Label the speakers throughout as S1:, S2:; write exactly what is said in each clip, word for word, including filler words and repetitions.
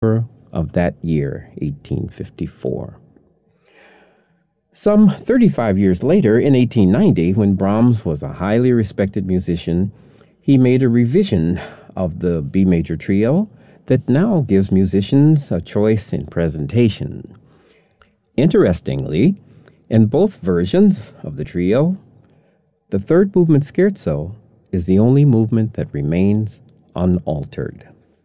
S1: of that year, eighteen fifty-four. Some thirty-five years later, in eighteen ninety, when Brahms was a highly respected musician, he made a revision of the B major trio that now gives musicians a choice in presentation. Interestingly, in both versions of the trio, the third movement scherzo is the only movement that remains unaltered.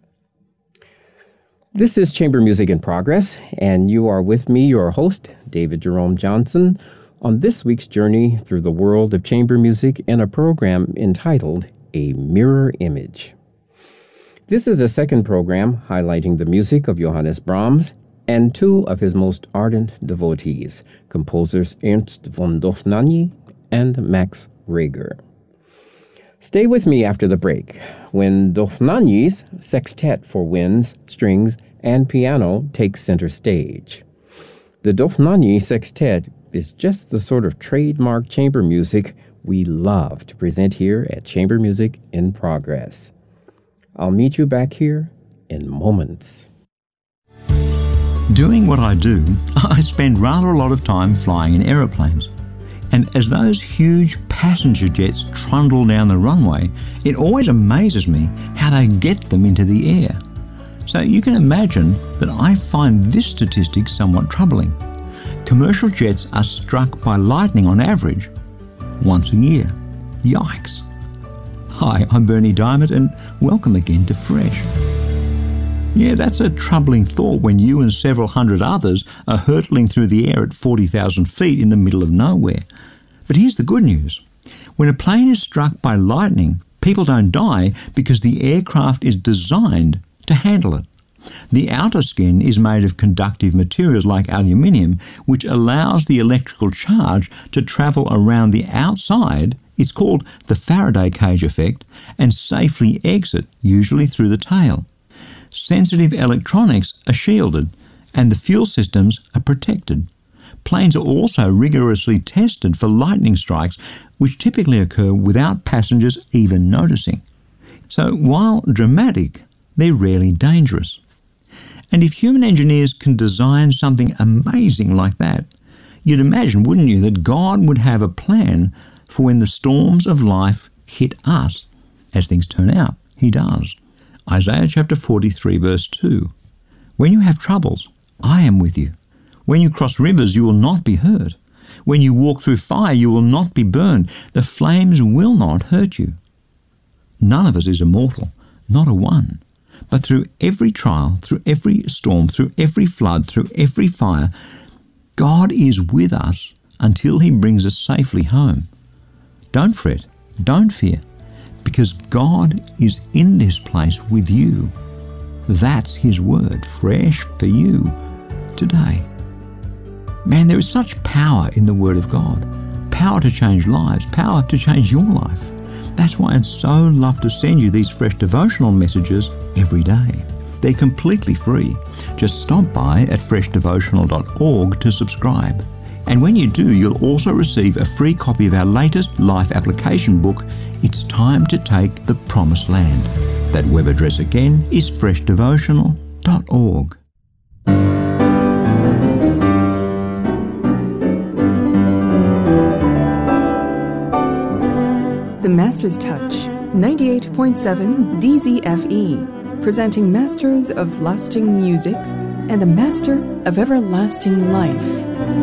S1: This is Chamber Music in Progress, and you are with me, your host, David Jerome Johnson, on this week's journey through the world of chamber music in a program entitled A Mirror Image. This is the second program highlighting the music of Johannes Brahms and two of his most ardent devotees, composers Ernst von Dohnanyi and Max Reger. Stay with me after the break, when Dohnanyi's sextet for winds, strings, and piano takes center stage. The Dohnanyi sextet is just the sort of trademark chamber music we love to present here at Chamber Music in Progress. I'll meet you back here in moments.
S2: Doing what I do, I spend rather a lot of time flying in aeroplanes. And as those huge passenger jets trundle down the runway, it always amazes me how they get them into the air. So you can imagine that I find this statistic somewhat troubling. Commercial jets are struck by lightning on average once a year. Yikes. Hi, I'm Bernie Diamond, and welcome again to Fresh. Yeah, that's a troubling thought when you and several hundred others are hurtling through the air at forty thousand feet in the middle of nowhere. But here's the good news. When a plane is struck by lightning, people don't die because the aircraft is designed to handle it. The outer skin is made of conductive materials like aluminium, which allows the electrical charge to travel around the outside. It's called the Faraday cage effect, and safely exit, usually through the tail. Sensitive electronics are shielded, and the fuel systems are protected. Planes are also rigorously tested for lightning strikes, which typically occur without passengers even noticing. So while dramatic, they're rarely dangerous. And if human engineers can design something amazing like that, you'd imagine, wouldn't you, that God would have a plan for when the storms of life hit us. As things turn out, he does. Isaiah chapter forty-three, verse two. When you have troubles, I am with you. When you cross rivers, you will not be hurt. When you walk through fire, you will not be burned. The flames will not hurt you. None of us is immortal, not a one. But through every trial, through every storm, through every flood, through every fire, God is with us until he brings us safely home. Don't fret, don't fear, because God is in this place with you. That's his word, fresh for you today. Man, there is such power in the word of God. Power to change lives, power to change your life. That's why I'd so love to send you these fresh devotional messages every day. They're completely free. Just stop by at fresh devotional dot org to subscribe. And when you do, you'll also receive a free copy of our latest life application book, It's Time to Take the Promised Land. That web address again is fresh devotional dot org.
S3: The Master's Touch, ninety-eight point seven D Z F E, presenting Masters of Lasting Music and the Master of Everlasting Life.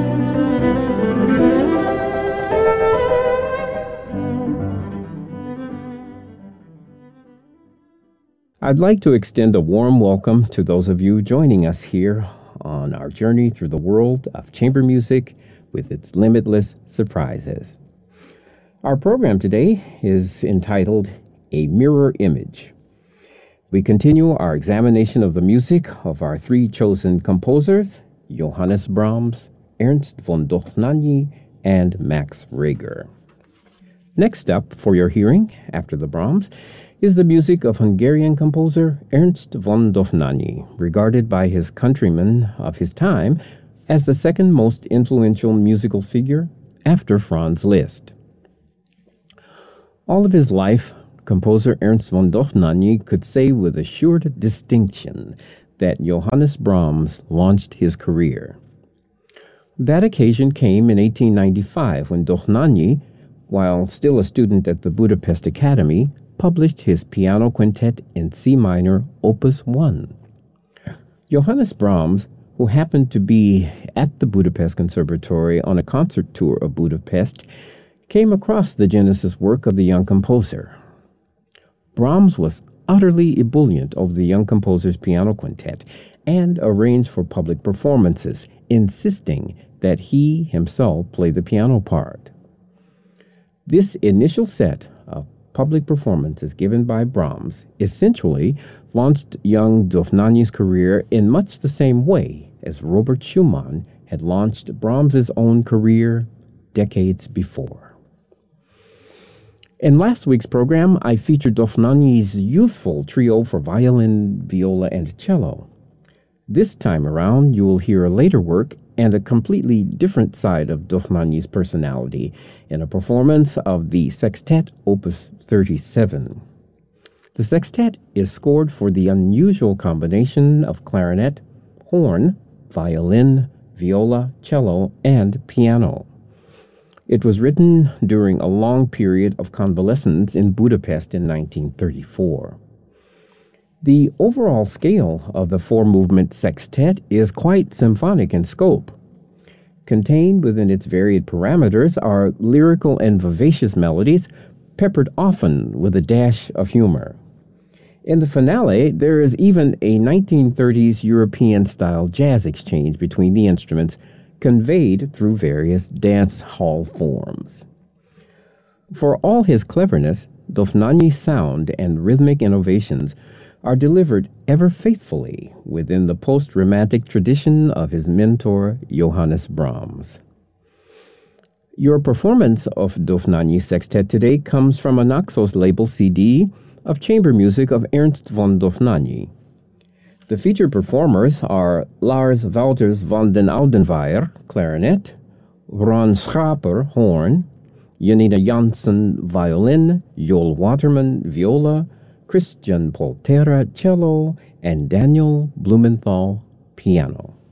S1: I'd like to extend a warm welcome to those of you joining us here on our journey through the world of chamber music with its limitless surprises. Our program today is entitled A Mirror Image. We continue our examination of the music of our three chosen composers, Johannes Brahms, Ernst von Dohnanyi, and Max Reger. Next up for your hearing, after the Brahms, is the music of Hungarian composer Ernst von Dohnanyi, regarded by his countrymen of his time as the second most influential musical figure after Franz Liszt. All of his life, composer Ernst von Dohnanyi could say with assured distinction that Johannes Brahms launched his career. That occasion came in eighteen ninety-five when Dohnányi, while still a student at the Budapest Academy, published his piano quintet in C minor, Opus one. Johannes Brahms, who happened to be at the Budapest Conservatory on a concert tour of Budapest, came across the Genesis work of the young composer. Brahms was utterly ebullient over the young composer's piano quintet and arranged for public performances, insisting that he himself play the piano part. This initial set of public performances given by Brahms essentially launched young Dohnányi's career in much the same way as Robert Schumann had launched Brahms's own career decades before. In last week's program, I featured Dohnányi's youthful trio for violin, viola, and cello. This time around, you will hear a later work and a completely different side of Dohnányi's personality in a performance of the Sextet Opus thirty-seven. The sextet is scored for the unusual combination of clarinet, horn, violin, viola, cello, and piano. It was written during a long period of convalescence in Budapest in nineteen thirty-four. The overall scale of the four-movement sextet is quite symphonic in scope. Contained within its varied parameters are lyrical and vivacious melodies, peppered often with a dash of humor. In the finale, there is even a nineteen thirties European-style jazz exchange between the instruments, conveyed through various dance hall forms. For all his cleverness, Dohnányi's sound and rhythmic innovations are delivered ever faithfully within the post-romantic tradition of his mentor, Johannes Brahms. Your performance of Dohnányi's sextet today comes from a Naxos label C D of chamber music of Ernst von Dohnányi. The featured performers are Lars Wouters van den Oudenweier, clarinet, Ron Schaper, horn, Janina Janssen, violin, Joel Waterman, viola, Christian Poltera, cello, and Daniel Blumenthal, piano.